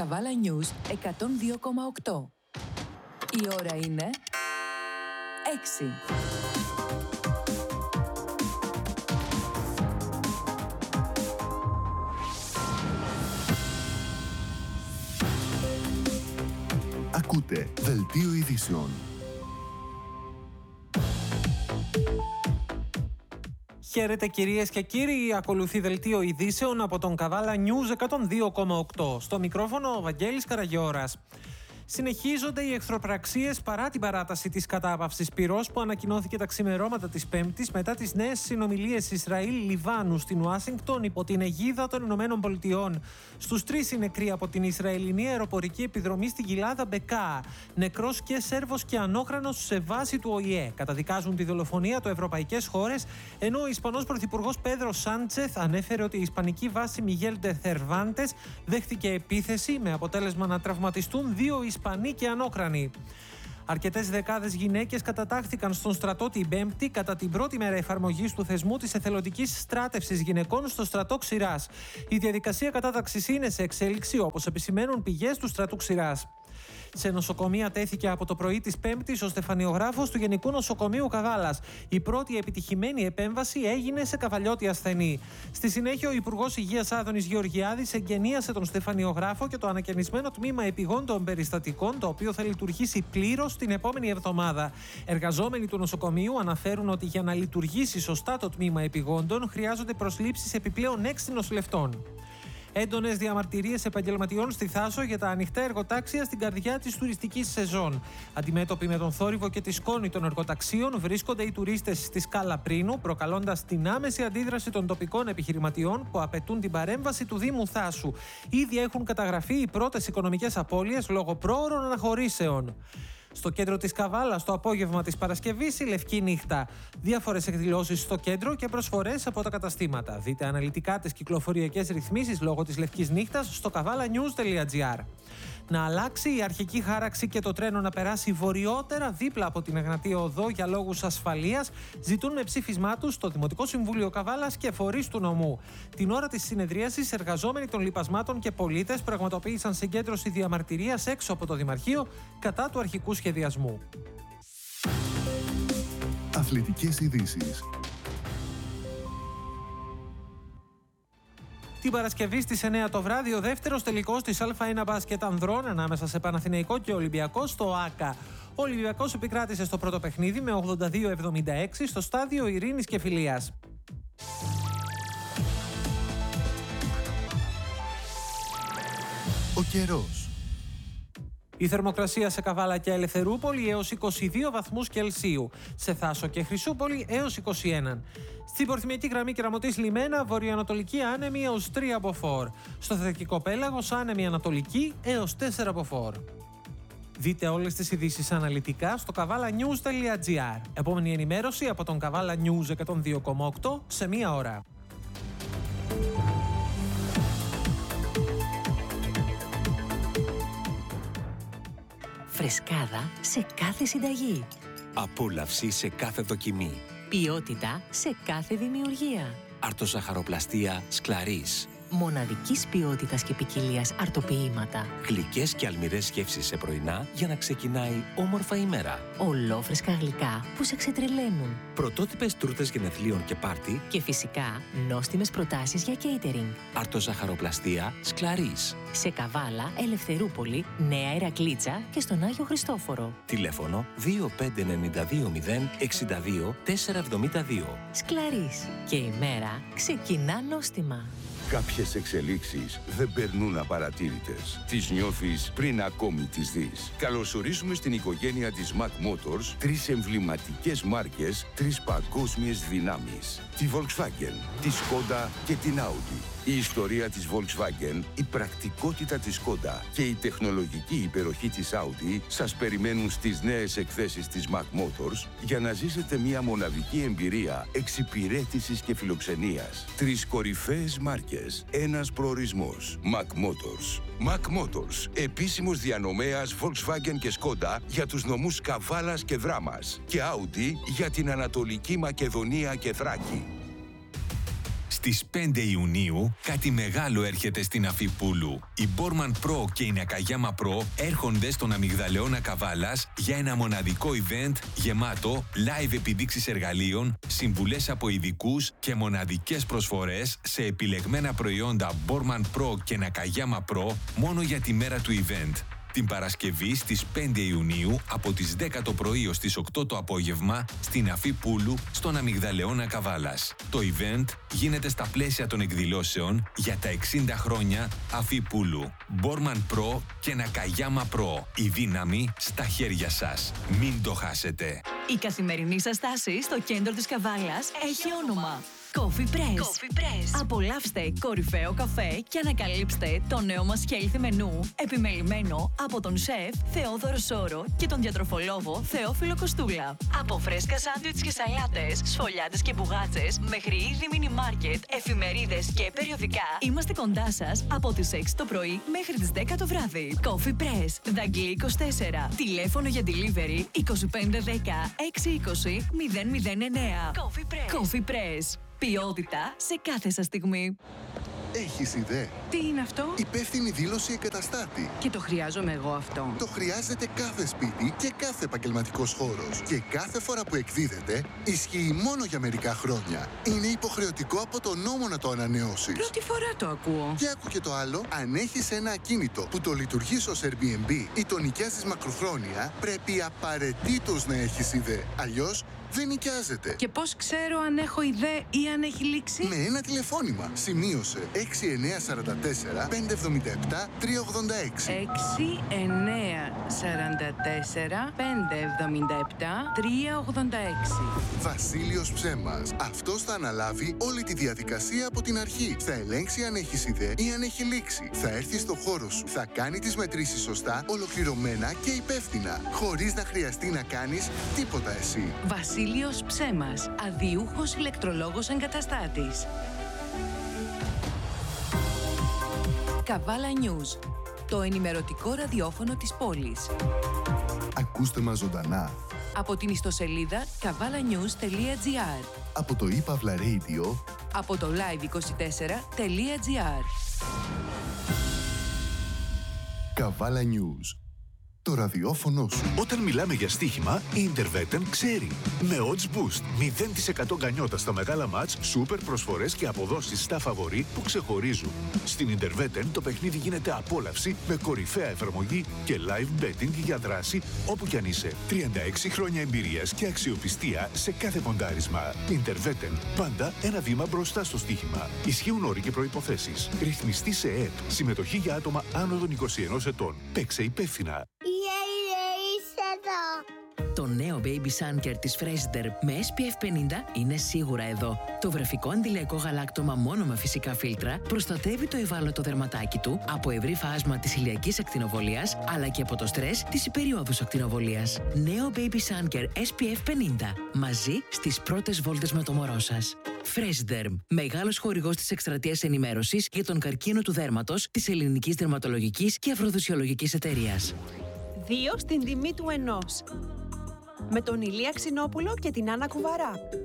Καβάλα News 102,8. Η ώρα είναι 6. Ακούτε Δελτίο Ειδήσεων. Χαίρετε κυρίες και κύριοι, ακολουθεί Δελτίο Ειδήσεων από τον Καβάλα News 102,8. Στο μικρόφωνο ο Βαγγέλης Καραγιώρας. Συνεχίζονται οι εχθροπραξίες παρά την παράταση της κατάπαυσης πυρός που ανακοινώθηκε τα ξημερώματα της Πέμπτης μετά τις νέες συνομιλίες Ισραήλ-Λιβάνου στην Ουάσιγκτον υπό την αιγίδα των Ηνωμένων Πολιτειών. Στους 3 οι νεκροί από την Ισραηλινή αεροπορική επιδρομή στην κοιλάδα Μπεκά. Νεκρός και Σέρβος και ανόχρανος σε βάση του ΟΗΕ. Καταδικάζουν τη δολοφονία του ευρωπαϊκές χώρες, ενώ ο Ισπανός Πρωθυπουργός Πέδρο Σάντσεθ ανέφερε ότι η ισπανική βάση Μιγέλ ντε Θερβάντες δέχτηκε επίθεση με αποτέλεσμα να τραυματιστούν 2 Ισπανοί και ανόκρανοι. Αρκετές δεκάδες γυναίκες κατατάχθηκαν στον στρατό την Πέμπτη κατά την πρώτη μέρα εφαρμογής του θεσμού της εθελοντικής στράτευσης γυναικών στο στρατό Ξηράς. Η διαδικασία κατάταξης είναι σε εξέλιξη, όπως επισημαίνουν πηγές του στρατού Ξηράς. Σε νοσοκομεία τέθηκε από το πρωί της Πέμπτης ο στεφανιογράφος του Γενικού Νοσοκομείου Καβάλας. Η πρώτη επιτυχημένη επέμβαση έγινε σε καβαλιώτη ασθενή. Στη συνέχεια, ο Υπουργός Υγείας Άδωνης Γεωργιάδης εγκαινίασε τον στεφανιογράφο και το ανακαινισμένο τμήμα επιγόντων περιστατικών, το οποίο θα λειτουργήσει πλήρως την επόμενη εβδομάδα. Εργαζόμενοι του νοσοκομείου αναφέρουν ότι για να λειτουργήσει σωστά το τμήμα επιγόντων χρειάζονται προσλήψεις επιπλέον 6 νοσηλευτών. Έντονες διαμαρτυρίες επαγγελματιών στη Θάσο για τα ανοιχτά εργοτάξια στην καρδιά της τουριστικής σεζόν. Αντιμέτωποι με τον θόρυβο και τη σκόνη των εργοταξίων, βρίσκονται οι τουρίστες στη Σκάλα Πρίνου, προκαλώντας την άμεση αντίδραση των τοπικών επιχειρηματιών που απαιτούν την παρέμβαση του Δήμου Θάσου. Ήδη έχουν καταγραφεί οι πρώτες οικονομικές απώλειες λόγω πρόωρων αναχωρήσεων. Στο κέντρο της Καβάλας, το απόγευμα της Παρασκευής, η Λευκή Νύχτα. Διάφορες εκδηλώσεις στο κέντρο και προσφορές από τα καταστήματα. Δείτε αναλυτικά τις κυκλοφοριακές ρυθμίσεις λόγω της Λευκής Νύχτας στο kavalanews.gr. Να αλλάξει η αρχική χάραξη και το τρένο να περάσει βορειότερα δίπλα από την Εγνατία Οδό για λόγους ασφαλείας, ζητούν με ψήφισμά τους το Δημοτικό Συμβούλιο Καβάλας και φορείς του νομού. Την ώρα της συνεδρίασης, εργαζόμενοι των λιπασμάτων και πολίτες πραγματοποίησαν συγκέντρωση διαμαρτυρίας έξω από το Δημαρχείο κατά του αρχικού σχεδιασμού. Αθλητικές ειδήσεις. Την Παρασκευή στις 9 το βράδυ, ο δεύτερος τελικός της Α1 μπάσκετ ανδρών ανάμεσα σε Παναθηναϊκό και Ολυμπιακό στο ΆΚΑ. Ο Ολυμπιακός επικράτησε στο πρώτο παιχνίδι με 82-76 στο στάδιο Ειρήνης και Φιλίας. Ο καιρός. Η θερμοκρασία σε Καβάλα και Ελευθερούπολη έως 22 βαθμούς Κελσίου. Σε Θάσο και Χρυσούπολη έως 21. Στην Πορθυμιακή Γραμμή Κεραμωτής Λιμένα, βορειοανατολική άνεμη έως 3 από φορ. Στο Θετικό Πέλαγος, άνεμη ανατολική έως 4 από φορ. Δείτε όλες τις ειδήσεις αναλυτικά στο kavalanews.gr. Επόμενη ενημέρωση από τον Καβάλα News 102,8 σε 1 ώρα. Φρεσκάδα σε κάθε συνταγή. Απόλαυση σε κάθε δοκιμή. Ποιότητα σε κάθε δημιουργία. Αρτοζαχαροπλαστεία Σκλαρίς. Μοναδικής ποιότητας και ποικιλίας αρτοποιήματα. Γλυκές και αλμυρές γεύσεις σε πρωινά για να ξεκινάει όμορφα η μέρα. Ολόφρεσκα γλυκά που σε ξετρελαίνουν. Πρωτότυπες τούρτες γενεθλίων και πάρτι. Και φυσικά νόστιμες προτάσεις για catering. Αρτοζαχαροπλαστεία Σκλαρίς. Σε Καβάλα, Ελευθερούπολη, Νέα Ηρακλήτσα και στον Άγιο Χριστόφορο. Τηλέφωνο 25920 62 472. Σκλαρίς. Και η μέρα ξεκινά νόστιμα. Κάποιες εξελίξεις δεν περνούν απαρατήρητες. Τις νιώθεις πριν ακόμη τις δεις. Καλωσορίζουμε στην οικογένεια της Mac Motors 3 εμβληματικές μάρκες, 3 παγκόσμιες δυνάμεις. Τη Volkswagen, τη Skoda και την Audi. Η ιστορία της Volkswagen, η πρακτικότητα της Skoda και η τεχνολογική υπεροχή της Audi σας περιμένουν στις νέες εκθέσεις της Mac Motors για να ζήσετε μια μοναδική εμπειρία εξυπηρέτησης και φιλοξενίας. 3 κορυφαίες μάρκες, ένας προορισμός. Mac Motors. Mac Motors, επίσημος διανομέας Volkswagen και Skoda για τους νομούς Καβάλας και Δράμας και Audi για την Ανατολική Μακεδονία και Θράκη. Στις 5 Ιουνίου κάτι μεγάλο έρχεται στην Αφίπουλου. Η Borman Pro και η Nakayama Pro έρχονται στον Αμυγδαλεώνα Καβάλας για ένα μοναδικό event γεμάτο live επιδείξεις εργαλείων, συμβουλές από ειδικούς και μοναδικές προσφορές σε επιλεγμένα προϊόντα Borman Pro και Nakayama Pro μόνο για τη μέρα του event. Την Παρασκευή στις 5 Ιουνίου από τις 10 το πρωί ως τις 8 το απόγευμα στην Αφίπουλου στον Αμυγδαλεώνα Καβάλας. Το event γίνεται στα πλαίσια των εκδηλώσεων για τα 60 χρόνια Αφίπουλου. Borman Pro και Nakayama Pro. Η δύναμη στα χέρια σας. Μην το χάσετε. Η καθημερινή σας στάση στο κέντρο της Καβάλας έχει όνομα. Coffee Press. Απολαύστε κορυφαίο καφέ και ανακαλύψτε το νέο μας healthy μενού, επιμελημένο από τον σεφ Θεόδωρο Σόρο και τον διατροφολόγο Θεόφιλο Κοστούλα. Από φρέσκα σάντουιτς και σαλάτες, σφολιάτες και μπουγάτσες, μέχρι είδη μίνι μάρκετ, εφημερίδες και περιοδικά, είμαστε κοντά σας από τις 6 το πρωί μέχρι τις 10 το βράδυ. Coffee Press, Δαγκλή 24. Τηλέφωνο για delivery 2510 620 009. Coffee Press. Ποιότητα σε κάθε σας στιγμή. Έχεις ιδέα? Τι είναι αυτό? Υπεύθυνη δήλωση εγκαταστάτη. Και το χρειάζομαι εγώ αυτό. Το χρειάζεται κάθε σπίτι και κάθε επαγγελματικός χώρος. Και κάθε φορά που εκδίδεται, ισχύει μόνο για μερικά χρόνια. Είναι υποχρεωτικό από το νόμο να το ανανεώσεις. Πρώτη φορά το ακούω. Και άκου και το άλλο. Αν έχεις ένα ακίνητο που το λειτουργείς ως Airbnb ή το νοικιάζεις μακροχρόνια, πρέπει απαραίτητος να έχεις ιδέα. Αλλιώς δεν νοικιάζεται. Και πώς ξέρω αν έχω ιδέα ή αν έχει λήξει? Με ένα τηλεφώνημα. Σημείωσε 6944 577 386. 6944 577 386. Βασίλειος Ψέμας. Αυτός θα αναλάβει όλη τη διαδικασία από την αρχή. Θα ελέγξει αν έχεις ιδέα ή αν έχει λήξει. Θα έρθει στο χώρο σου. Θα κάνει τις μετρήσεις σωστά, ολοκληρωμένα και υπεύθυνα. Χωρίς να χρειαστεί να κάνεις τίποτα εσύ. Βασίλειος Ψέμας. Αδιούχος ηλεκτρολόγος εγκαταστάτης. Καβάλα News. Το ενημερωτικό ραδιόφωνο της πόλης. Ακούστε μας ζωντανά Από την ιστοσελίδα kavalanews.gr. από το ePavla Radio, Από το live24.gr. Καβάλα News. Το ραδιόφωνο σου. Όταν μιλάμε για στοίχημα, η Interveten ξέρει. Με Odds Boost, 0% γκανιότα στα μεγάλα μάτς, σούπερ προσφορές και αποδόσεις στα φαβορί που ξεχωρίζουν. Στην Interveten το παιχνίδι γίνεται απόλαυση με κορυφαία εφαρμογή και live betting για δράση όπου κι αν είσαι. 36 χρόνια εμπειρίας και αξιοπιστία σε κάθε ποντάρισμα. Interveten, πάντα ένα βήμα μπροστά στο στοίχημα. Ισχύουν όροι και προϋποθέσεις. Ρυθμιστή σε ΕΕΠ. Συμμετοχή για άτομα άνω των 21 ετών. Παίξε υπεύθυνα. Το νέο Baby Sun Care της Freshder με SPF 50 είναι σίγουρα εδώ. Το βρεφικό αντιλιακό γαλάκτωμα μόνο με φυσικά φίλτρα προστατεύει το ευάλωτο δερματάκι του από ευρύ φάσμα της ηλιακής ακτινοβολίας αλλά και από το στρες της υπεριόδους ακτινοβολίας. Νέο Baby Sun Care SPF 50. Μαζί στις πρώτες βόλτες με το μωρό σας. Freshderm, μεγάλος χορηγός της εκστρατείας ενημέρωσης για τον καρκίνο του δέρματος της Ελληνικής Δερματολογικής και Αφροδισιολογικής Εταιρείας. 2 στην τιμή του 1. Με τον Ηλία Ξινόπουλο και την Άννα Κουβαρά.